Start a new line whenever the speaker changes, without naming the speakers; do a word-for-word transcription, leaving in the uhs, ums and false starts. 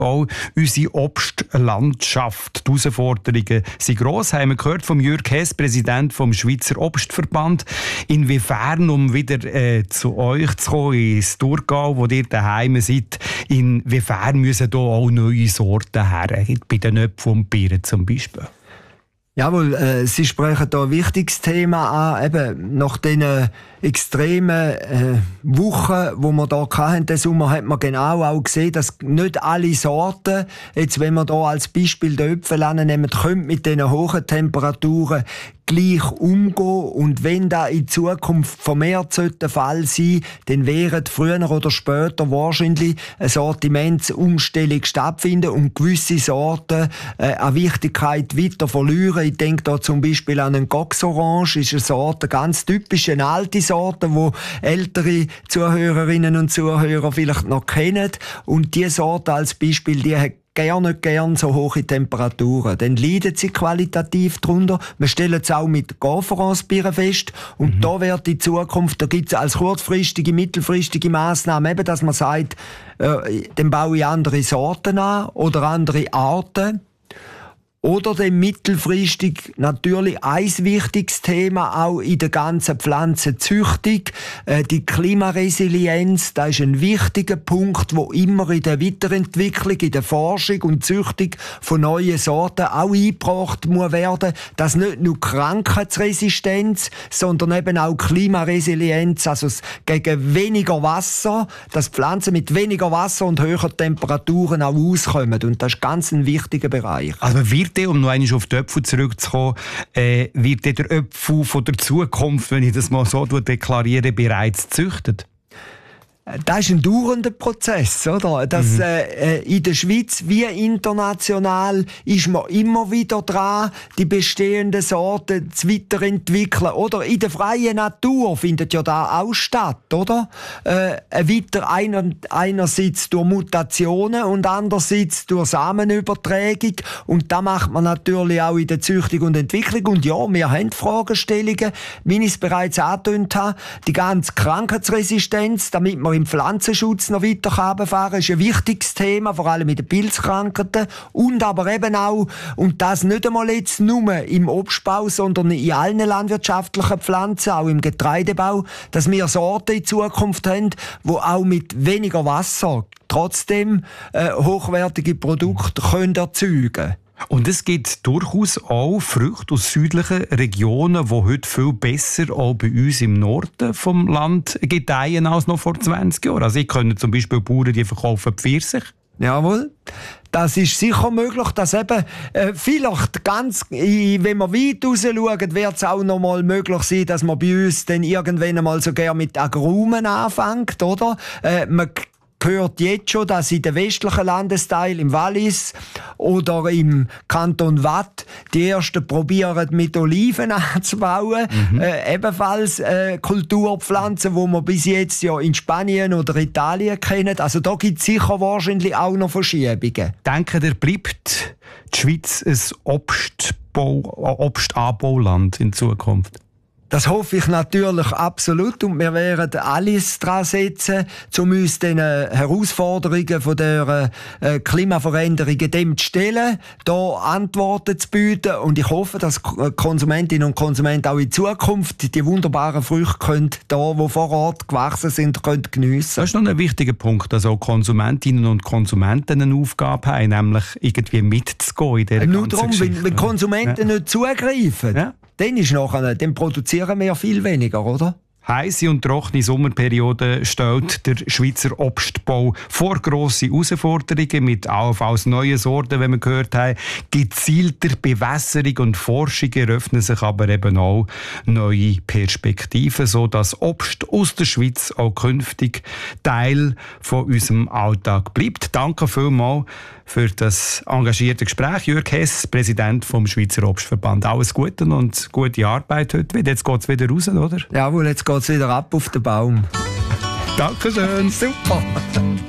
Obstbau, unsere Obstlandschaft. Die Herausforderungen sind gross, haben wir gehört vom Jürg Hess, Präsident vom Schweizer Obstverband. Inwiefern, um wieder äh, zu euch zu kommen, ins Thurgau, wo ihr daheim seid, inwiefern müssen da auch neue Sorten her, bei den Äpfeln und Birnen zum Beispiel?
Jawohl, äh, Sie sprechen da ein wichtiges Thema an. Eben, nach diesen extremen äh, Wochen, die wir hier hatten, den Sommer, hat man genau auch gesehen, dass nicht alle Sorten, jetzt wenn wir hier als Beispiel den Äpfel nehmen, können mit diesen hohen Temperaturen gleich umgehen. Und wenn das in Zukunft vermehrt der Fall sein, dann wäre früher oder später wahrscheinlich eine Sortimentsumstellung stattfinden und gewisse Sorten äh, an Wichtigkeit weiter verlieren. Ich denke da zum Beispiel an einen Cox Orange, ist eine Sorte, ganz typisch eine alte Sorte, die ältere Zuhörerinnen und Zuhörer vielleicht noch kennen. Und diese Sorte als Beispiel, die hat gerne nicht gern so hohe Temperaturen. Dann leiden sie qualitativ darunter. Wir stellen es auch mit Conference-Bieren fest. Und mhm. da wird in Zukunft, da gibt es als kurzfristige, mittelfristige Massnahmen eben, dass man sagt, äh, dann baue ich andere Sorten an oder andere Arten. Oder dann mittelfristig natürlich ein wichtiges Thema auch in der ganzen Pflanzenzüchtung. Äh, die Klimaresilienz, das ist ein wichtiger Punkt, wo immer in der Weiterentwicklung, in der Forschung und Züchtung von neuen Sorten auch eingebracht muss werden. Dass nicht nur Krankheitsresistenz, sondern eben auch Klimaresilienz, also gegen weniger Wasser, dass Pflanzen mit weniger Wasser und höheren Temperaturen auch auskommen. Und das ist ganz ein wichtiger Bereich.
Also wird um noch einmal auf die Äpfel zurückzukommen, äh, wird der Äpfel von der Zukunft, wenn ich das mal so deklariere, bereits gezüchtet?
Das ist ein dauernder Prozess, oder? Das, mhm. äh, in der Schweiz wie international ist man immer wieder dran, die bestehenden Sorten zu weiterentwickeln. Oder in der freien Natur findet ja da auch statt, oder? Äh, weiter einer, einerseits durch Mutationen und andererseits durch Samenübertragung. Und da macht man natürlich auch in der Züchtung und Entwicklung. Und ja, wir haben Fragestellungen, wie ich es bereits angetönt habe. Die ganze Krankheitsresistenz, damit man im Pflanzenschutz noch weiter runterfahren, ist ein wichtiges Thema, vor allem mit den Pilzkrankheiten. Und aber eben auch, und das nicht einmal jetzt nur im Obstbau, sondern in allen landwirtschaftlichen Pflanzen, auch im Getreidebau, dass wir Sorten in Zukunft haben, die auch mit weniger Wasser trotzdem äh, hochwertige Produkte können erzeugen können.
Und es gibt durchaus auch Früchte aus südlichen Regionen, die heute viel besser auch bei uns im Norden vom Land gedeihen als noch vor zwanzig Jahren. Also ich kenne zum Beispiel Bauern, die verkaufen Pfirsich.
Jawohl. Das ist sicher möglich, dass eben äh, vielleicht ganz, wenn wir weit raus schauen, wird es auch noch mal möglich sein, dass man bei uns dann irgendwann einmal so gerne mit Agrumen anfängt, oder? Äh, man gehört jetzt schon, dass in den westlichen Landesteilen, im Wallis oder im Kanton Waadt, die ersten probieren mit Oliven anzubauen. Mhm. Äh, ebenfalls äh, Kulturpflanzen, die man bis jetzt ja in Spanien oder Italien kennen. Also da gibt es sicher wahrscheinlich auch noch Verschiebungen.
Denken ihr, bleibt die Schweiz ein Obstbau, Obstanbauland in Zukunft?
Das hoffe ich natürlich absolut und wir werden alles dran setzen, um uns den Herausforderungen von der äh, Klimaveränderung dem zu stellen, da Antworten zu bieten und ich hoffe, dass Konsumentinnen und Konsumenten auch in Zukunft die wunderbaren Früchte können, da, die vor Ort gewachsen sind, können geniessen.
Das ist noch ein wichtiger Punkt, dass auch Konsumentinnen und Konsumenten eine Aufgabe haben, nämlich irgendwie mitzugehen in dieser
Nur
ganzen
darum,
Geschichte.
Wenn, wenn Konsumenten ja. nicht zugreifen, ja. dann ist nachher, dann produzieren wir viel weniger, oder?
Heisse und trockene Sommerperiode stellt der Schweizer Obstbau vor grosse Herausforderungen mit allenfalls neuen Sorten, wie wir gehört haben. Gezielter Bewässerung und Forschung eröffnen sich aber eben auch neue Perspektiven, sodass Obst aus der Schweiz auch künftig Teil von unserem Alltag bleibt. Danke vielmals für das engagierte Gespräch. Jürg Hess, Präsident vom Schweizer Obstverband. Alles Gute und gute Arbeit heute wieder. Jetzt geht es wieder raus, oder?
Jawohl, jetzt geht es wieder ab auf den Baum.
Dankeschön.
Super.